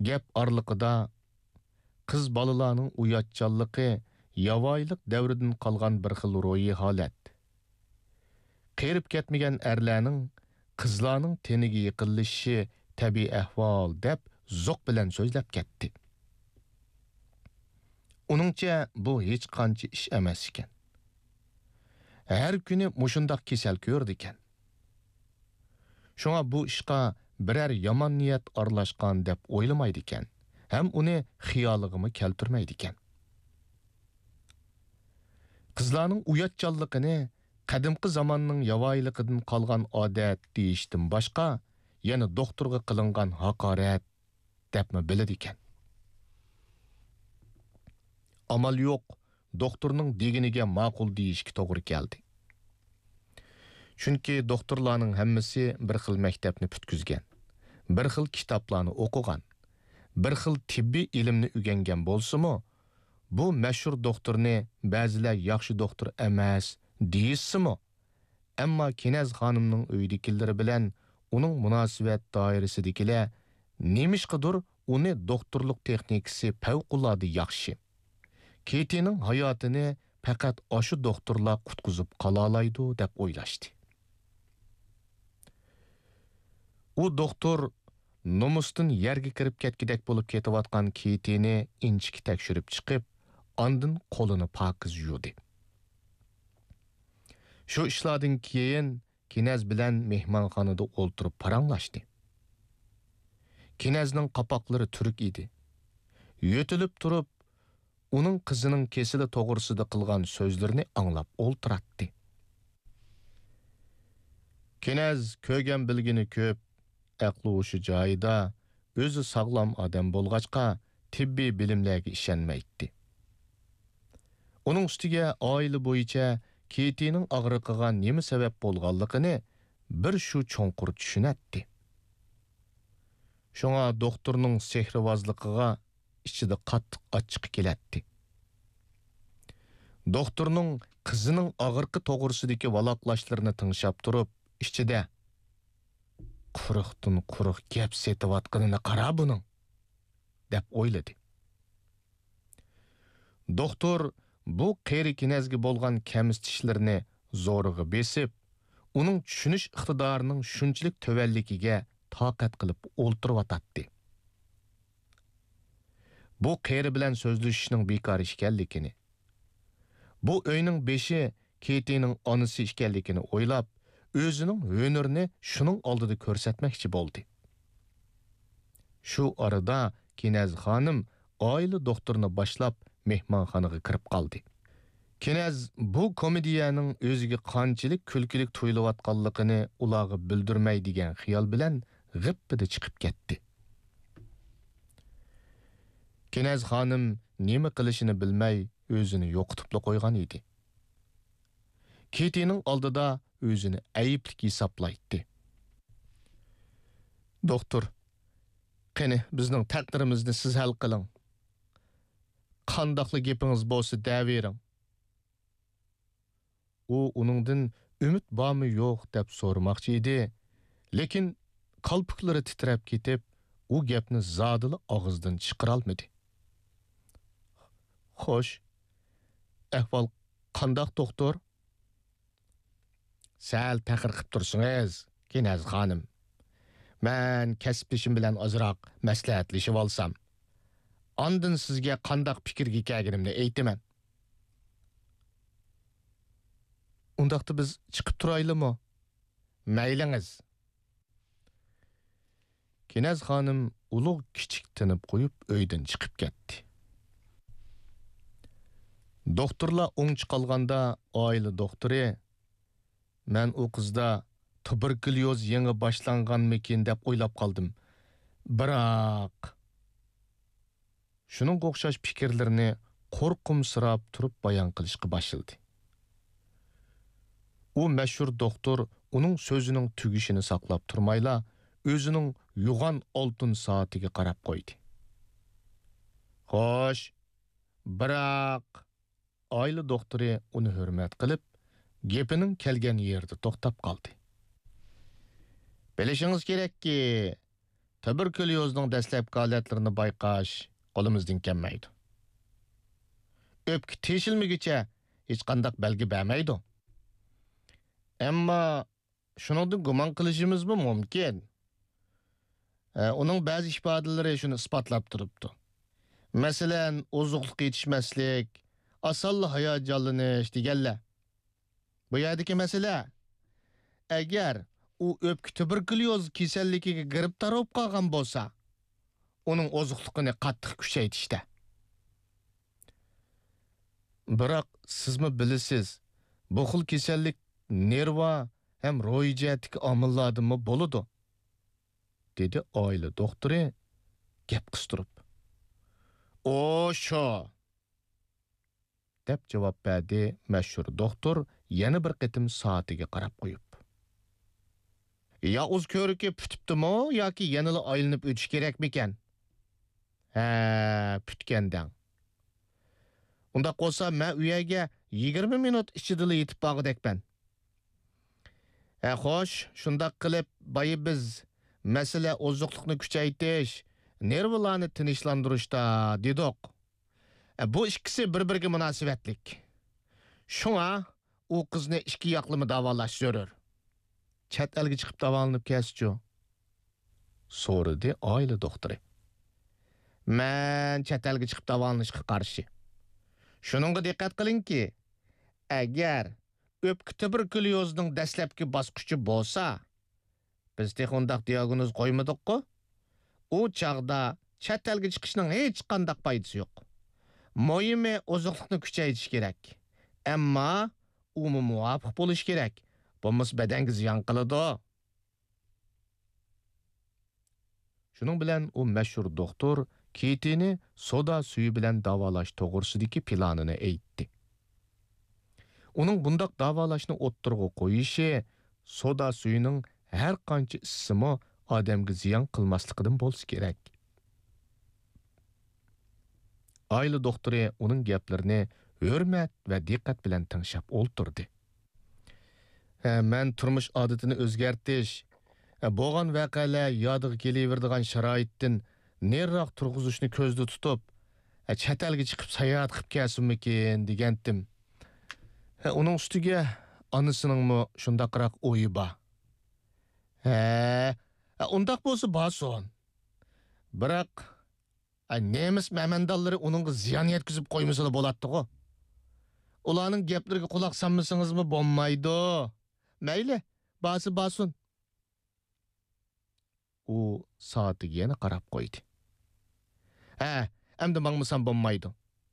Gap arlıqıda qiz balalarning uyatchanligi yavoylik davridan qolgan bir xil ro'yi holat. Qerib ketmagan erlarning qizlarning teniga yiqilishi tabiiy ahvol deb zo'q bilan so'zlab ketdi. Uningcha bu hech qancha ish emas ekan. Har kuni mushundaq kasal ko'rdi ekan. Shunga bu ishqa birər yomon niyat aralashgan deb o'ylamaydi ekan. Ham uni xiyoliga keltirmaydi ekan. Qizlarning uyatchanligini qadimqi zamonning yavoyligidan qolgan odat deyishdan boshqa, yana doktorga qilingan haqorat debmi biladi ekan. Amal yo'q, doktorning deginiga ma'qul deyishga to'g'ri keldi. Chunki doktorlarning hammasi bir xil maktabni putkizgan, bir xil kitoblarni o'qigan, bir xil tibbiy ilmni o'rgangan bo'lsa-mu, bu mashhur doktorni ba'zilar yaxshi doktor emas deyishmi? Ammo Kinaz xonimning uydikilari bilan uning munosabat doirasidagilar nemishqidir uni doktorlik texnikasi favqulodda yaxshi. Ketining hayotini faqat o'sha doktorlar qutqizib qola oladi deb o'ylashdi. U doktor nomusdan yerga kirib ketgidek bo'lib ketayotgan Ketini inchiki tekshirib chiqib, ondan qo'lini pokiz yuvdi. Shu ishlardan keyin Kinaz bilan mehmonxonada o'ltirib paranglashdi. Kinazning qapoqlari turk edi. Yo'tilib turib, uning qizining kesili to'g'risida qilgan so'zlarini anglab o'ltiratdi. Kinaz ko'rgan bilgini ko'p, aqli o'sha joyida, o'zi sog'lom odam bo'lg'achqa tibbiy bilimlarga ishonmaydi. Uning ustiga oila bo'yicha Ketining og'riqiga nima sabab bo'lganligini bir shu cho'nqur tushunatdi. Shunga doktorning sehrvozligiga ichida qattiq ochiq keladi. Doktorning qizining og'riqi to'g'risidagi valoqlashlarini tinglab turib, ichida quruqdan quruq gap setayotganini qara buning deb o'yladi. Doktor bu qeri Kinazga bo'lgan kamsitishlarni zo'rig'i besib, uning tushunish iqtidorining shunchalik tuvanligiga toqat qilib o'ltirib. Bu qeri bilan so'zlashishning bekor ekanligini, bu o'yning beshi Ketining onasi ekanligini o'ylab, o'zining hünerini shuning oldida ko'rsatmoqchi bo'ldi. Shu orada Kinaz xonim oila doktorini boshlab mehmonxonaga kirib qoldi. Kinaz bu komediyaning o'ziga qanchalik kulkilik tuyulayotganligini ularga bildirmay degan xiyol bilan g'ippida chiqib ketdi. Kinaz xonim nima qilishini bilmay o'zini yo'qotib qo'ygan edi. Ketining oldida o'zini ayiblik hisoblaydi. Doktor, qani bizning taqdirimizni siz hal qiling. Qandaqlı gepingiz bo'lsa davering. U uningdan umid bormi yo'q deb so'ramoqchi edi, lekin qalpiqlari titrab ketib, u gapni zodili og'izdan chiqara olmadi. Xo'sh, ahvol qandaq doktor? Sal taqir qilib tursingiz, Kinaz xonim. Men kasb-ishim bilan ozroq maslahatlashib olsam, ondan sizga qandaq fikrga kelganimni aytaman. Undaqda biz chiqib turaylikmi? Maylingiz. Kinaz xonim ulug' kichik tinib qo'yib uydan chiqib ketdi. Doktorlar o'ngchi qolganda oila doktori, men u qizda tuberkulyoz yangi boshlanganmikin deb o'ylab qoldim. Biroq shuning o'xshash fikrlarni qo'rqimsirab turib bayon qilishga boshladi. U mashhur doktor uning so'zining tugishini saqlab turmayla o'zining yo'g'on oltin soatiga qarab qo'ydi. Xo'sh, biroq oila doktori uni hurmat qilib, gepining kelgan yerda to'xtab qoldi. Bilishingiz kerakki, tuberkulyozning dastlabki holatlarini bayqash qo'limizdan kelmaydi. Öpki teshilmigicha hech qanday belgi bermaydi. Ammo shuningdek gumon qilishimiz mumkin. Uning ba'zi ifodalari shuni isbotlab turibdi. Masalan, ozuqliq yetishmaslik, osonli hayajonlanish deganlar. Bu yerdagi masala, agar u o'pki tuberkulyoz kasalligiga giribtor bo'lib qolgan bo'lsa, uning ozuqliqini qattiq kuchaytirishda. Biroq sizmi bilasiz, bu xil kasallik nerva ham ro'yi jihatdagi omillardan bo'ladi, dedi oila doktori gap qistirib. O sho, deb javob berdi mashhur doktor yana bir qitim soatiga qarab qo'yib. Ya o'z ko'riki putibdimi yoki yanada aylanib o'tish kerakmikan? Ha, putgandan. Unda qo'sa men uyaga 20 minut ichida yetib borgandekman. Xo'sh, shundoq qilib, boyi biz masala ozuqliqni kuchaytirish, nervlarni tinchlantirishda dedik. Bu ikkisi bir-biriga munosabatlik. Shunga u qizni ikki yoqlama davolash zarur. Chet elga chiqib davolanib kelsichu? So'radi oila doktori. Men chet elga chiqib davolanishga qarshi. Shuningga diqqat qilingki, agar o'pki tuberkulyozning dastlabki bosqichi bo'lsa, biz texundaq diagnoz qo'ymadik-ku. U chaqda chet elga chiqishning hech qanday foydasi yo'q. Muhimi ozuqliqni kuchaytirish kerak. Ammo u muvofiq bo'lish kerak. Bo'lmasa badanga ziyon qiladi. Shuning bilan u mashhur doktor Kitini soda suyi bilan davolash to'g'risidagi planini aytdi. Uning bundoq davolashni o'ttirg'i qo'yishi soda suyining har qancha isimi odamga ziyon qilmasligidan bo'lsa kerak. Oila doktori uning gaplarini hurmat va diqqat bilan tinglab o'ltirdi. Men turmush odatini o'zgartirish, bo'lgan voqealar yodiga kelaveradigan sharoitdan neriroq turg'izishni ko'zda tutib, chet elga chiqib sayohat qilib kelsinmikin degandim. Uning ustiga onasining shundaqroq o'yi bor. Undaq bo'lsa bo'lsin. Biroq nemis mamandallari uningga ziyon yetkazib qo'ymasa bo'ladi-ku. Ularning gaplariga quloq solmasangizmi bo'lmaydi. Mayli, bo'lsin. U soatiga yana qarab qo'ydi. Endi mangmasam bo'lmaydi.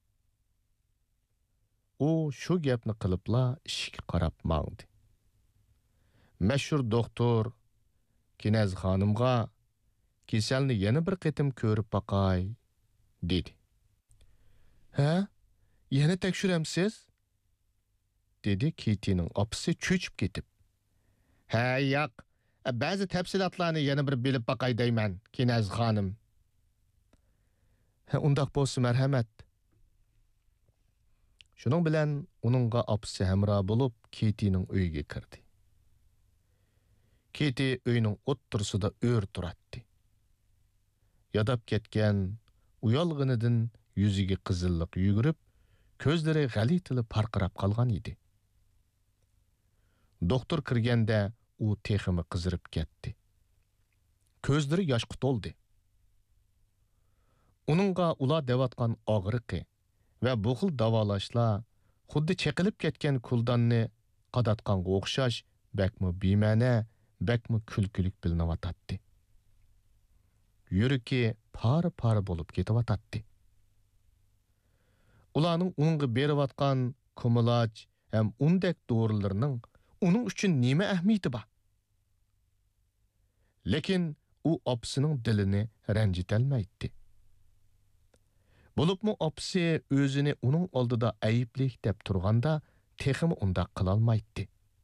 U shu gapni qilibla ishga qarab mangdi. Mashhur doktor Kinaz xonimga kasalni yana bir qitim ko'rib boqay dedi. Yana tekshiramsiz? Dedi Kitining opasi cho'chib ketib. Yo'q. Ba'zi tafsilotlarni yana bir bilib boqay deyman, Kinaz xonim. Undaq bo'lsa marhamat. Shuning bilan uningga opasi hamroh bo'lib Kitining uyiga kirdi. Kiti uyning o'ttirsida o'r turatdi. Yadab ketgan uyalg'inidan yuziga qizillik yugurib, ko'zlari g'alitili parqirab qolgan edi. Doktor kirganda u teximi qizirib ketdi. Ko'zlari yoshqa to'ldi. Uningga ular devatgan og'riqi va bu xil davolashlar xuddi cheqilib ketgan kuldanni qadatqanga o'xshash bakmi bema'na, bakmi kulkulik bilinayotdi. Yuragi par bo'lib ketyapti. Ularning uningga berayotgan kumulaj ham undek dorilarning uning uchun nima ahamiyati bor? Lekin u opasining dilini ranjitolmaydi. Bo'libmi opasi o'zini uning oldida ayiblik deb turganda texmi undaq qilolmaydi.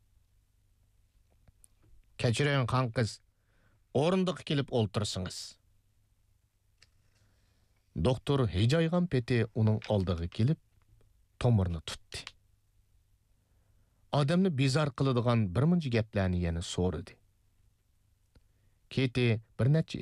Kechiring xon qiz, o'rindiqqa kelib o'ltirsingiz. Doktor hijaygan peti uning oldiga kelib tomirni tutdi. Odamni bezor qiladigan bir muncha gaplarni yana so'radi. Keti bir necha